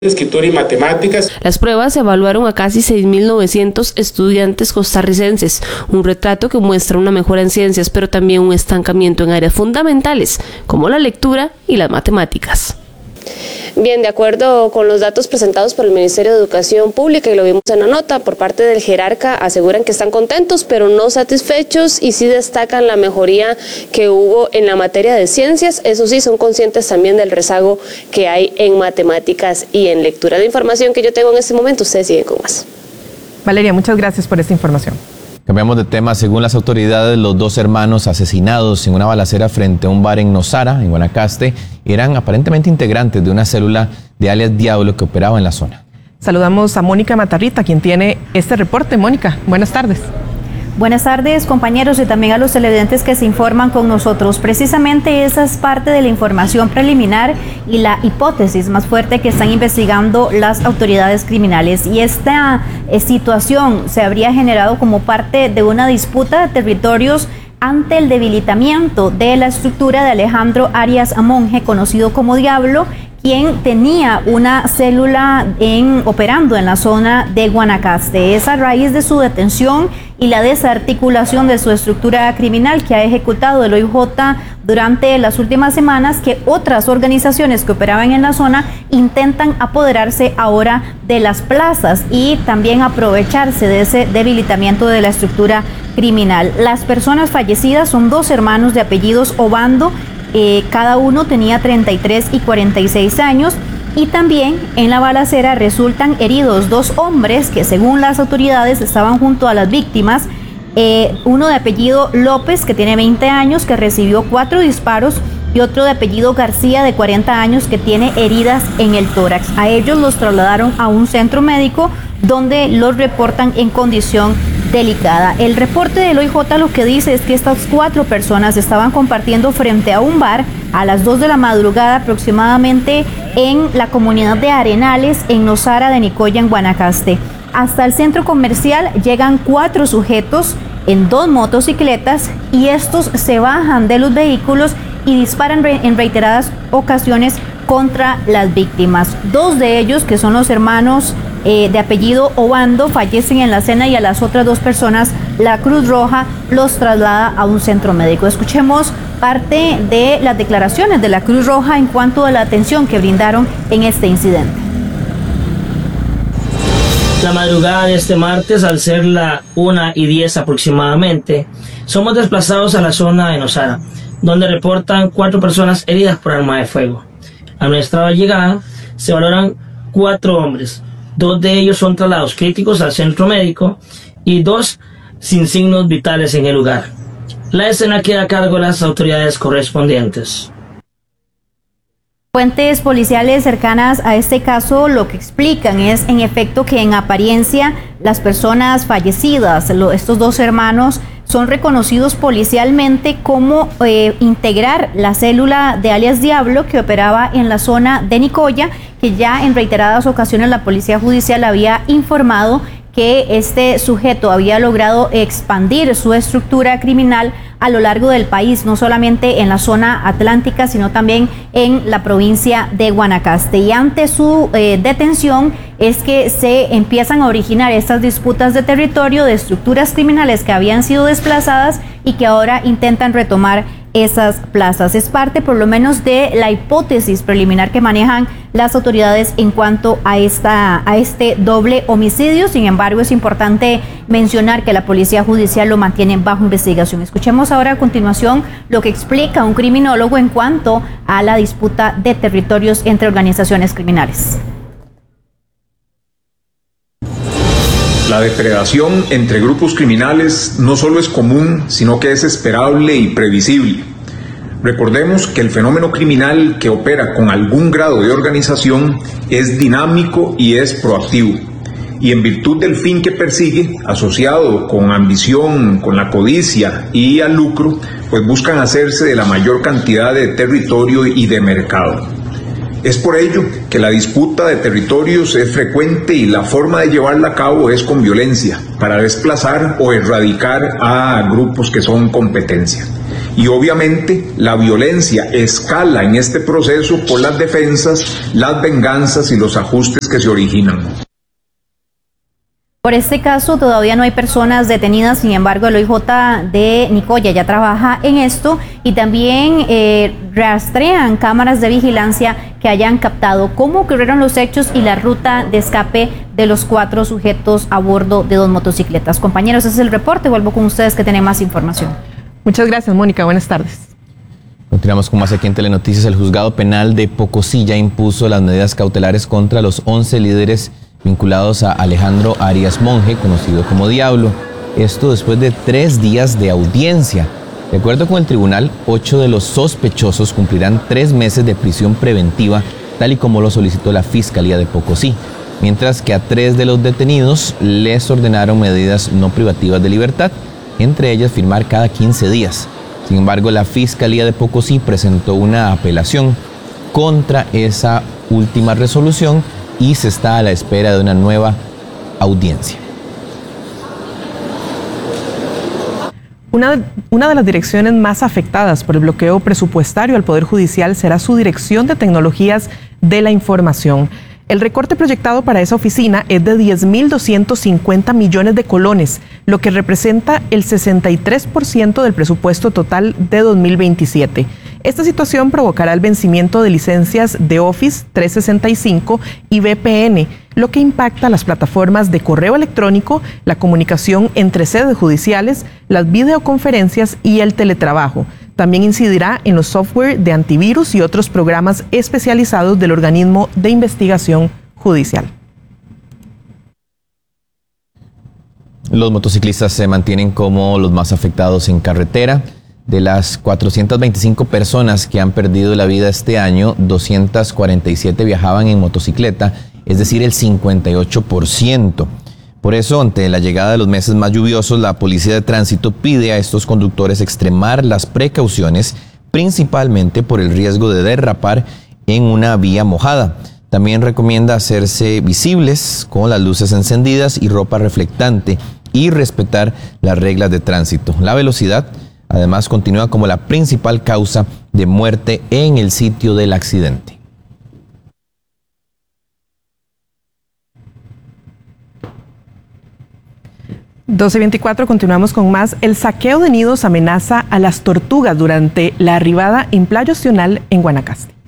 escritura y matemáticas. Las pruebas evaluaron a casi 6.900 estudiantes costarricenses, un retrato que muestra una mejora en ciencias, pero también un estancamiento en áreas fundamentales, como la lectura y las matemáticas. Bien, de acuerdo con los datos presentados por el Ministerio de Educación Pública, y lo vimos en la nota, por parte del jerarca aseguran que están contentos, pero no satisfechos, y sí destacan la mejoría que hubo en la materia de ciencias. Eso sí, son conscientes también del rezago que hay en matemáticas y en lectura. La información que yo tengo en este momento, ustedes siguen con más. Valeria, muchas gracias por esta información. Cambiamos de tema. Según las autoridades, los dos hermanos asesinados en una balacera frente a un bar en Nosara, en Guanacaste, eran aparentemente integrantes de una célula de alias Diablo que operaba en la zona. Saludamos a Mónica Matarrita, quien tiene este reporte. Mónica, buenas tardes. Buenas tardes, compañeros, y también a los televidentes que se informan con nosotros. Precisamente esa es parte de la información preliminar y la hipótesis más fuerte que están investigando las autoridades criminales. Y esta situación se habría generado como parte de una disputa de territorios ante el debilitamiento de la estructura de Alejandro Arias Monge, conocido como Diablo, quien tenía una célula operando en la zona de Guanacaste. Es a raíz de su detención y la desarticulación de su estructura criminal que ha ejecutado el OIJ durante las últimas semanas que otras organizaciones que operaban en la zona intentan apoderarse ahora de las plazas y también aprovecharse de ese debilitamiento de la estructura criminal. Las personas fallecidas son dos hermanos de apellidos Obando. Cada uno tenía 33 y 46 años, y también en la balacera resultan heridos dos hombres que, según las autoridades, estaban junto a las víctimas. Uno de apellido López, que tiene 20 años, que recibió 4 disparos, y otro de apellido García, de 40 años, que tiene heridas en el tórax. A ellos los trasladaron a un centro médico donde los reportan en condición delicada. El reporte del OIJ lo que dice es que estas 4 personas estaban compartiendo frente a un bar a las 2 de la madrugada aproximadamente en la comunidad de Arenales, en Nosara de Nicoya, en Guanacaste. Hasta el centro comercial llegan 4 sujetos en 2 motocicletas, y estos se bajan de los vehículos y disparan en reiteradas ocasiones contra las víctimas. 2 de ellos, que son los hermanos de apellido Obando, fallecen en la escena, y a las otras 2 personas la Cruz Roja los traslada a un centro médico. Escuchemos parte de las declaraciones de la Cruz Roja en cuanto a la atención que brindaron en este incidente. La madrugada de este martes, al ser la 1:10 aproximadamente, somos desplazados a la zona de Nosara, donde reportan 4 personas heridas por arma de fuego. A nuestra llegada se valoran 4 hombres. 2 de ellos son traslados críticos al centro médico y 2 sin signos vitales en el lugar. La escena queda a cargo de las autoridades correspondientes. Fuentes policiales cercanas a este caso lo que explican es, en efecto, que en apariencia las personas fallecidas, estos 2 hermanos, son reconocidos policialmente como integrar la célula de alias Diablo que operaba en la zona de Nicoya, que ya en reiteradas ocasiones la Policía Judicial había informado que este sujeto había logrado expandir su estructura criminal a lo largo del país, no solamente en la zona atlántica, sino también en la provincia de Guanacaste. Y ante su detención es que se empiezan a originar estas disputas de territorio de estructuras criminales que habían sido desplazadas y que ahora intentan retomar esas plazas. Es parte, por lo menos, de la hipótesis preliminar que manejan las autoridades en cuanto a este doble homicidio. Sin embargo, es importante mencionar que la Policía Judicial lo mantiene bajo investigación. Escuchemos ahora a continuación lo que explica un criminólogo en cuanto a la disputa de territorios entre organizaciones criminales. La depredación entre grupos criminales no solo es común, sino que es esperable y previsible. Recordemos que el fenómeno criminal que opera con algún grado de organización es dinámico y es proactivo. Y en virtud del fin que persigue, asociado con ambición, con la codicia y al lucro, pues buscan hacerse de la mayor cantidad de territorio y de mercado. Es por ello que la disputa de territorios es frecuente y la forma de llevarla a cabo es con violencia, para desplazar o erradicar a grupos que son competencia. y obviamente la violencia escala en este proceso por las defensas, las venganzas y los ajustes que se originan. Por este caso todavía no hay personas detenidas, sin embargo el OIJ de Nicoya ya trabaja en esto y también rastrean cámaras de vigilancia que hayan captado cómo ocurrieron los hechos y la ruta de escape de los 4 sujetos a bordo de 2 motocicletas. Compañeros, ese es el reporte, vuelvo con ustedes que tienen más información. Muchas gracias, Mónica, buenas tardes. Continuamos con más aquí en Telenoticias. El juzgado penal de Pocosí ya impuso las medidas cautelares contra los 11 líderes vinculados a Alejandro Arias Monge, conocido como Diablo. Esto después de 3 días de audiencia. De acuerdo con el tribunal, 8 de los sospechosos cumplirán 3 meses de prisión preventiva, tal y como lo solicitó la Fiscalía de Pocosí, mientras que a 3 de los detenidos les ordenaron medidas no privativas de libertad, entre ellas firmar cada 15 días. Sin embargo, la Fiscalía de Pocosí presentó una apelación contra esa última resolución y se está a la espera de una nueva audiencia. Una de las direcciones más afectadas por el bloqueo presupuestario al Poder Judicial será su Dirección de Tecnologías de la Información. El recorte proyectado para esa oficina es de 10.250 millones de colones, lo que representa el 63% del presupuesto total de 2027. Esta situación provocará el vencimiento de licencias de Office 365 y VPN, lo que impacta las plataformas de correo electrónico, la comunicación entre sedes judiciales, las videoconferencias y el teletrabajo. También incidirá en los software de antivirus y otros programas especializados del organismo de investigación judicial. Los motociclistas se mantienen como los más afectados en carretera. De las 425 personas que han perdido la vida este año, 247 viajaban en motocicleta, es decir, el 58%. Por eso, ante la llegada de los meses más lluviosos, la Policía de Tránsito pide a estos conductores extremar las precauciones, principalmente por el riesgo de derrapar en una vía mojada. También recomienda hacerse visibles con las luces encendidas y ropa reflectante y respetar las reglas de tránsito. La velocidad, además, continúa como la principal causa de muerte en el sitio del accidente. (12:24) Continuamos con más. El saqueo de nidos amenaza a las tortugas durante la arribada en Playa Opcional en Guanacaste.